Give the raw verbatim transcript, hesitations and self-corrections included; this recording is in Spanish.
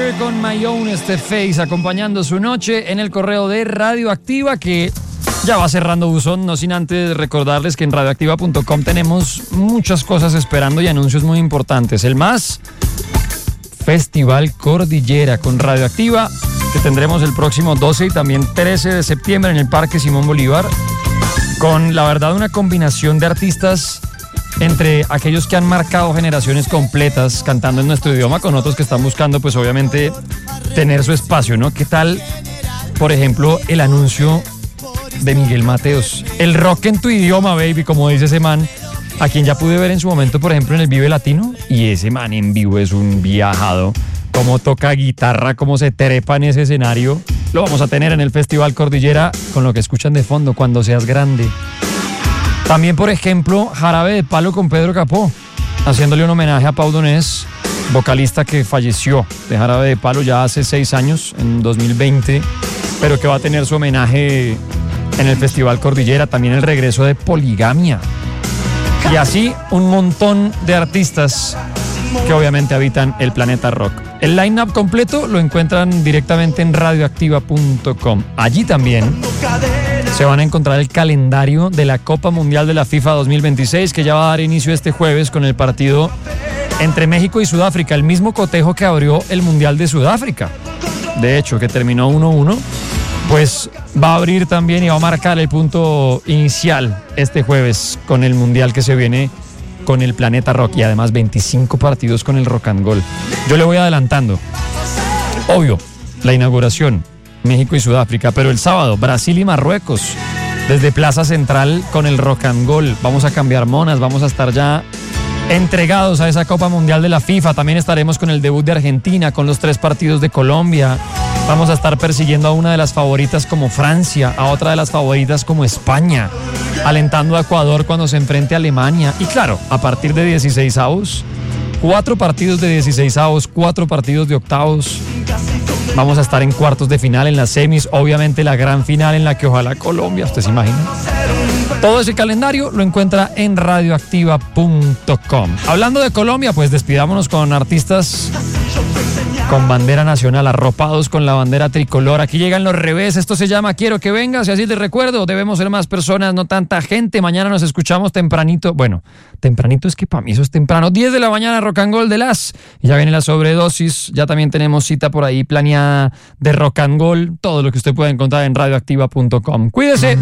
Here con My Own Face, acompañando su noche en el correo de Radioactiva, que ya va cerrando buzón, no sin antes recordarles que en radioactiva punto com tenemos muchas cosas esperando y anuncios muy importantes. El más, Festival Cordillera con Radioactiva, que tendremos el próximo doce y también trece de septiembre en el Parque Simón Bolívar, con la verdad una combinación de artistas entre aquellos que han marcado generaciones completas cantando en nuestro idioma, con otros que están buscando pues obviamente tener su espacio, ¿no? ¿Qué tal, por ejemplo, el anuncio de Miguel Mateos? El rock en tu idioma, baby, como dice ese man, a quien ya pude ver en su momento, por ejemplo, en el Vive Latino, y ese man en vivo es un viajado. Cómo toca guitarra, cómo se trepa en ese escenario, lo vamos a tener en el Festival Cordillera, con lo que escuchan de fondo, Cuando Seas Grande. También, por ejemplo, Jarabe de Palo con Pedro Capó, haciéndole un homenaje a Pau Donés, vocalista que falleció de Jarabe de Palo ya hace seis años, en dos mil veinte, pero que va a tener su homenaje en el Festival Cordillera. También el regreso de Poligamia. Y así un montón de artistas que obviamente habitan el planeta rock. El line-up completo lo encuentran directamente en radioactiva punto com. Allí también se van a encontrar el calendario de la Copa Mundial de la FIFA dos mil veintiséis, que ya va a dar inicio este jueves con el partido entre México y Sudáfrica, el mismo cotejo que abrió el Mundial de Sudáfrica, de hecho, que terminó uno uno, pues va a abrir también y va a marcar el punto inicial este jueves con el Mundial que se viene con el planeta rock, y además veinticinco partidos con el Rock and Roll. Yo le voy adelantando. Obvio, la inauguración, México y Sudáfrica, pero el sábado, Brasil y Marruecos, desde Plaza Central con el Rock and Roll. Vamos a cambiar monas, vamos a estar ya entregados a esa Copa Mundial de la FIFA. También estaremos con el debut de Argentina, con los tres partidos de Colombia. Vamos a estar persiguiendo a una de las favoritas como Francia, a otra de las favoritas como España, alentando a Ecuador cuando se enfrente a Alemania. Y claro, a partir de dieciseisavos, cuatro partidos de dieciseisavos, cuatro partidos de octavos. Vamos a estar en cuartos de final, en las semis, obviamente la gran final en la que ojalá Colombia, ¿usted se imagina? Todo ese calendario lo encuentra en radioactiva punto com. Hablando de Colombia, pues despidámonos con artistas con bandera nacional, arropados con la bandera tricolor. Aquí llegan los revés, esto se llama Quiero que vengas, y así les recuerdo, debemos ser más personas, no tanta gente. Mañana nos escuchamos tempranito, bueno, tempranito es que para mí eso es temprano, diez de la mañana, Rock and Roll de las, y ya viene la sobredosis, ya también tenemos cita por ahí planeada de Rock and Roll, todo lo que usted puede encontrar en radioactiva punto com. Cuídese.